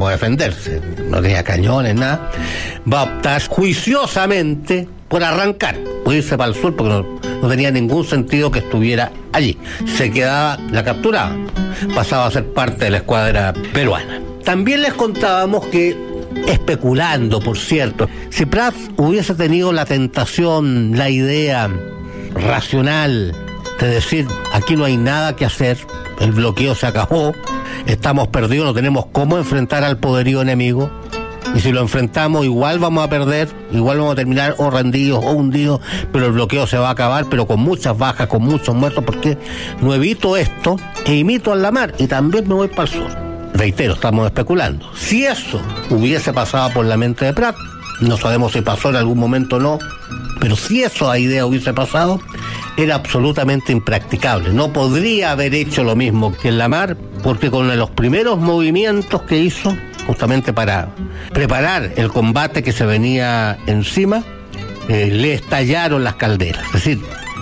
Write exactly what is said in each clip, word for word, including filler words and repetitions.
cómo defenderse, no tenía cañones, nada, va a optar juiciosamente por arrancar, por irse para el sur, porque no, no tenía ningún sentido que estuviera allí. Se quedaba, la capturaba, pasaba a ser parte de la escuadra peruana. También les contábamos que, especulando, por cierto, si Prat hubiese tenido la tentación, la idea racional de decir, aquí no hay nada que hacer, el bloqueo se acabó, estamos perdidos, no tenemos cómo enfrentar al poderío enemigo, y si lo enfrentamos igual vamos a perder, igual vamos a terminar o rendidos o hundidos, pero el bloqueo se va a acabar, pero con muchas bajas, con muchos muertos, porque no evito esto e imito a la mar y también me voy para el sur. Reitero, estamos especulando. Si eso hubiese pasado por la mente de Prat, no sabemos si pasó en algún momento o no, pero si esa idea hubiese pasado, era absolutamente impracticable. No podría haber hecho lo mismo que en la mar, porque con los primeros movimientos que hizo, justamente para preparar el combate que se venía encima, eh, le estallaron las calderas. Es decir,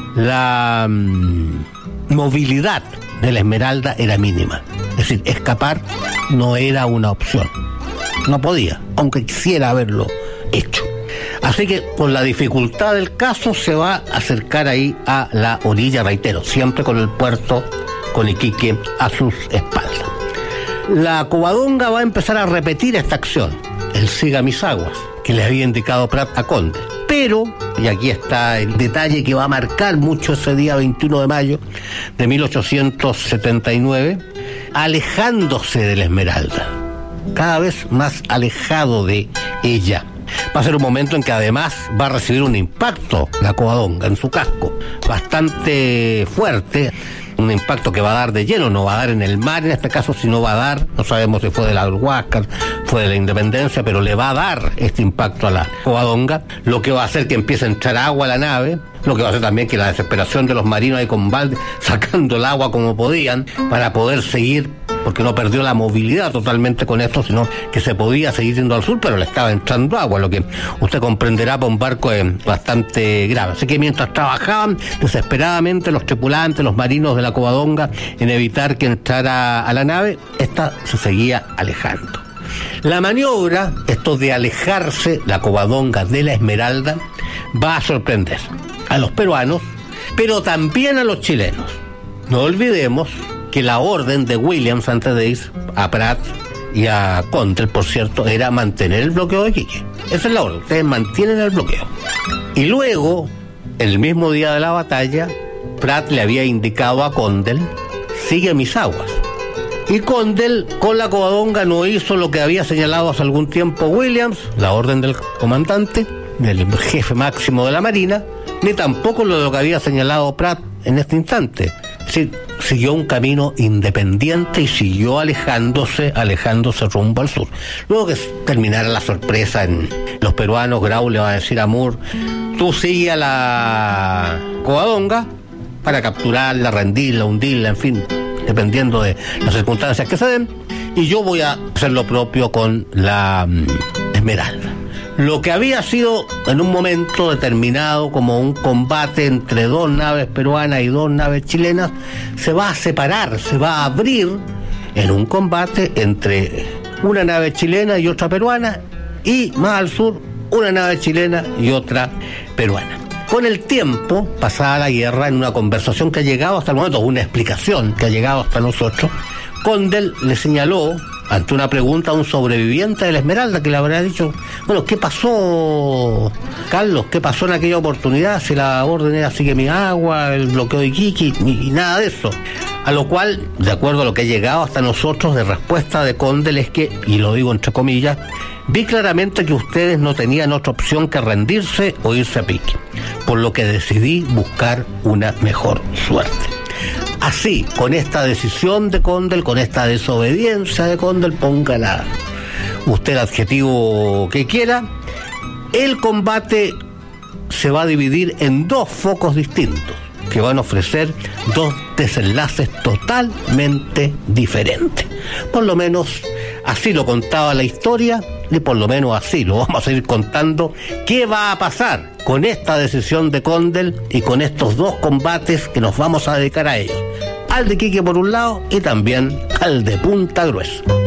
la mmm, movilidad de la Esmeralda era mínima. Es decir, escapar no era una opción. No podía, aunque quisiera haberlo hecho. Así que con la dificultad del caso se va a acercar ahí a la orilla, reitero, siempre con el puerto, con Iquique a sus espaldas. La Covadonga va a empezar a repetir esta acción, el siga mis aguas, que le había indicado Prat a Condell. Pero, y aquí está el detalle que va a marcar mucho ese día veintiuno de mayo de mil ochocientos setenta y nueve, alejándose de la Esmeralda, cada vez más alejado de ella. Va a ser un momento en que además va a recibir un impacto la Covadonga en su casco, bastante fuerte, un impacto que va a dar de lleno, no va a dar en el mar en este caso, sino va a dar, no sabemos si fue de la Huáscar, fue de la Independencia, pero le va a dar este impacto a la Covadonga, lo que va a hacer que empiece a entrar agua a la nave, lo que va a hacer también que la desesperación de los marinos ahí con balde, sacando el agua como podían, para poder seguir, porque no perdió la movilidad totalmente con esto, sino que se podía seguir yendo al sur, pero le estaba entrando agua, lo que usted comprenderá para un barco es bastante grave. Así que mientras trabajaban desesperadamente los tripulantes, los marinos de la Covadonga, en evitar que entrara a la nave, esta se seguía alejando. La maniobra, esto de alejarse la Covadonga de la Esmeralda, va a sorprender a los peruanos, pero también a los chilenos. No olvidemos que la orden de Williams antes de ir a Prat y a Condell, por cierto, era mantener el bloqueo de Iquique. Esa es la orden, ustedes mantienen el bloqueo. Y luego, el mismo día de la batalla, Prat le había indicado a Condell, sigue mis aguas. Y Condell con la Covadonga no hizo lo que había señalado hace algún tiempo Williams, la orden del comandante, del jefe máximo de la Marina, ni tampoco lo que había señalado Prat en este instante. Es decir, siguió un camino independiente y siguió alejándose, alejándose rumbo al sur. Luego que terminara la sorpresa en los peruanos, Grau le va a decir a Moore, tú sigue a la Covadonga para capturarla, rendirla, hundirla, en fin, dependiendo de las circunstancias que se den, y yo voy a hacer lo propio con la um, Esmeralda. Lo que había sido en un momento determinado como un combate entre dos naves peruanas y dos naves chilenas, se va a separar, se va a abrir en un combate entre una nave chilena y otra peruana, y más al sur una nave chilena y otra peruana. Con el tiempo, pasada la guerra, en una conversación que ha llegado hasta el momento, una explicación que ha llegado hasta nosotros, Condell le señaló, ante una pregunta a un sobreviviente de la Esmeralda, que le habría dicho, bueno, ¿qué pasó, Carlos? ¿Qué pasó en aquella oportunidad? Si la orden era sigue mi agua, el bloqueo de Iquique, y, y nada de eso. A lo cual, de acuerdo a lo que ha llegado hasta nosotros de respuesta de Condell, es que, y lo digo entre comillas, vi claramente que ustedes no tenían otra opción que rendirse o irse a pique, por lo que decidí buscar una mejor suerte. Así, con esta decisión de Condell, con esta desobediencia de Condell, póngala usted el adjetivo que quiera, el combate se va a dividir en dos focos distintos, que van a ofrecer dos desenlaces totalmente diferentes. Por lo menos así lo contaba la historia, y por lo menos así lo vamos a seguir contando, qué va a pasar con esta decisión de Condell y con estos dos combates que nos vamos a dedicar a ellos, al de Iquique por un lado y también al de Punta Gruesa.